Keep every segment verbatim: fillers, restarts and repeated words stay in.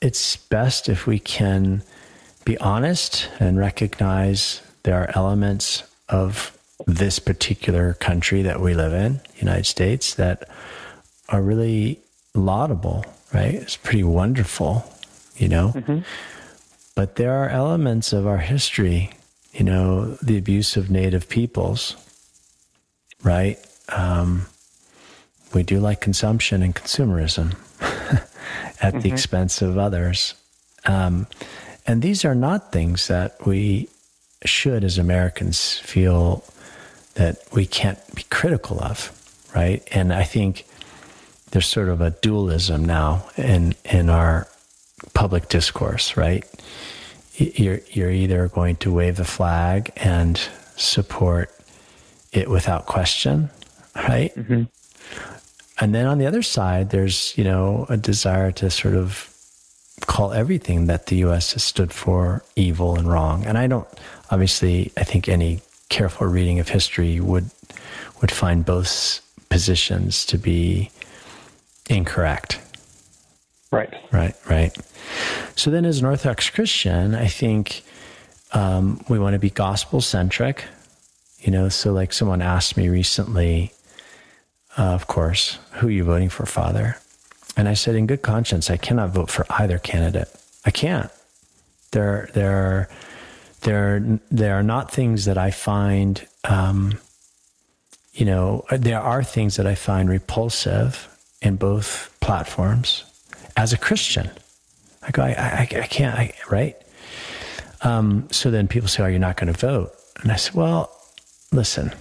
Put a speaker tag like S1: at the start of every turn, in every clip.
S1: it's best if we can be honest and recognize there are elements of this particular country that we live in, United States, that are really laudable, right? It's pretty wonderful, you know? Mm-hmm. But there are elements of our history, you know, the abuse of native peoples, right? Um, we do like consumption and consumerism at mm-hmm. the expense of others. Um, and these are not things that we should, as Americans, feel that we can't be critical of, right? And I think there's sort of a dualism now in in our public discourse, right? You're you're either going to wave the flag and support it without question, right? Mm-hmm. And then on the other side, there's, you know, a desire to sort of call everything that the U S has stood for evil and wrong. And I don't, obviously, I think any careful reading of history would would find both positions to be incorrect.
S2: Right.
S1: Right, right. So then as an Orthodox Christian, I think um, we want to be gospel-centric. You know, so like someone asked me recently, uh, of course, who are you voting for, Father? And I said, in good conscience, I cannot vote for either candidate. I can't. There, there are, there, there are not things that I find, um, you know, there are things that I find repulsive in both platforms as a Christian. I go, I, I, I can't, I, right? Um, so then people say, oh, you're not going to vote. And I said, well, listen,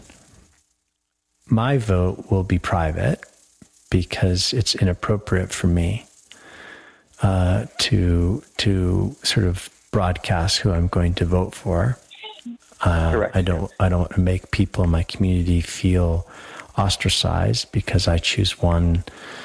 S1: my vote will be private because it's inappropriate for me uh, to to sort of broadcast who I'm going to vote for. Uh,
S2: Correct.
S1: I don't I don't want to make people in my community feel ostracized because I choose one.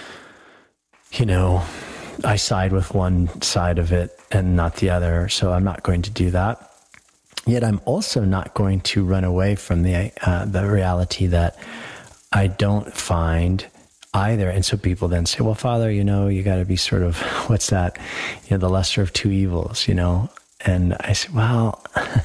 S1: You know, I side with one side of it and not the other, so I'm not going to do that. Yet I'm also not going to run away from the uh, the reality that I don't find either. And so people then say, well, Father, you know, you got to be sort of, what's that? You know, the lesser of two evils, you know? And I say, well,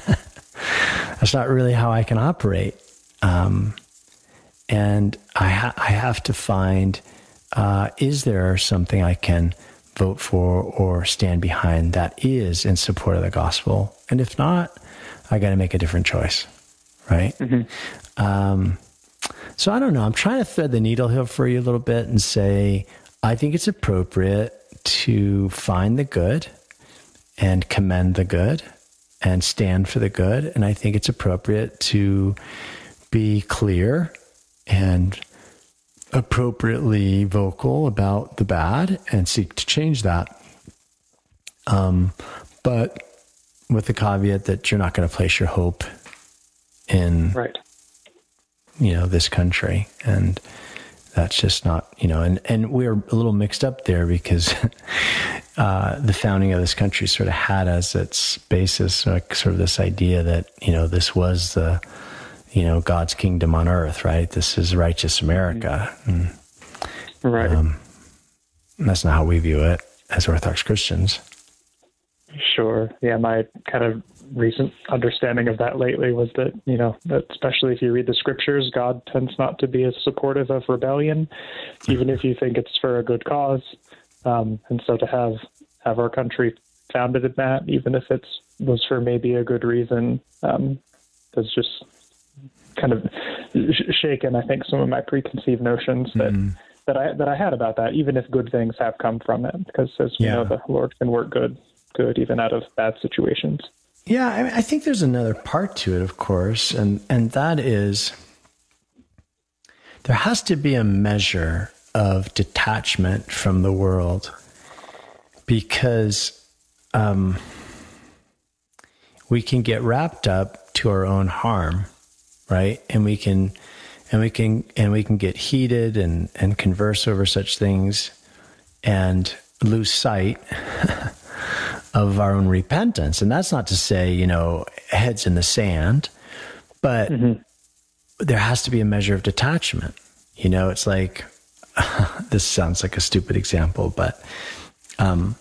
S1: that's not really how I can operate. Um, and I, ha- I have to find, uh, is there something I can vote for or stand behind that is in support of the gospel? And if not, I got to make a different choice, right? Mm-hmm. Um, so I don't know. I'm trying to thread the needle here for you a little bit and say, I think it's appropriate to find the good and commend the good and stand for the good. And I think it's appropriate to be clear and appropriately vocal about the bad and seek to change that. Um, but with the caveat that you're not going to place your hope in,
S2: right.
S1: you know, this country. And that's just not, you know, and, and we're a little mixed up there because uh, the founding of this country sort of had as its basis like sort of this idea that, you know, this was the, you know, God's kingdom on earth, right? This is righteous America. And,
S2: right.
S1: Um, that's not how we view it as Orthodox Christians.
S2: Sure. Yeah, my kind of recent understanding of that lately was that, you know, that especially if you read the scriptures, God tends not to be as supportive of rebellion, even if you think it's for a good cause. Um, and so to have, have our country founded in that, even if it's was for maybe a good reason, um, has just kind of sh- shaken, I think, some of my preconceived notions that, mm. that I, that I had about that, even if good things have come from it, because as we yeah. know, the Lord can work good, good even out of bad situations.
S1: Yeah, I mean, I think there's another part to it, of course, and, and that is there has to be a measure of detachment from the world because um, we can get wrapped up to our own harm, right? And we can and we can and we can get heated and, and converse over such things and lose sight of our own repentance. And that's not to say, you know, heads in the sand, but mm-hmm. there has to be a measure of detachment. You know, it's like, this sounds like a stupid example, but um,